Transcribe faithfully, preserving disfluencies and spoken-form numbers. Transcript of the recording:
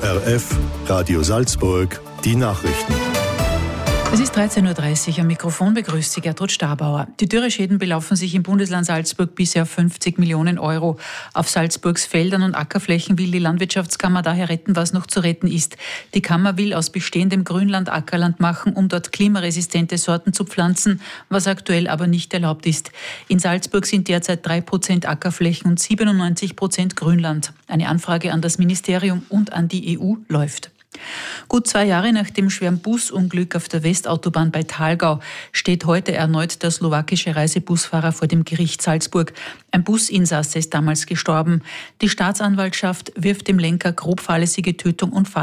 R F, Radio Salzburg, die Nachrichten. Es ist dreizehn Uhr dreißig, am Mikrofon begrüßt Sie Gertrud Stabauer. Die Dürreschäden belaufen sich im Bundesland Salzburg bisher auf fünfzig Millionen Euro. Auf Salzburgs Feldern und Ackerflächen will die Landwirtschaftskammer daher retten, was noch zu retten ist. Die Kammer will aus bestehendem Grünland Ackerland machen, um dort klimaresistente Sorten zu pflanzen, was aktuell aber nicht erlaubt ist. In Salzburg sind derzeit drei Prozent Ackerflächen und siebenundneunzig Prozent Grünland. Eine Anfrage an das Ministerium und an die E U läuft. Gut zwei Jahre nach dem schweren Busunglück auf der Westautobahn bei Thalgau steht heute erneut der slowakische Reisebusfahrer vor dem Gericht Salzburg. Ein Businsasse ist damals gestorben. Die Staatsanwaltschaft wirft dem Lenker grob fahrlässige Tötung und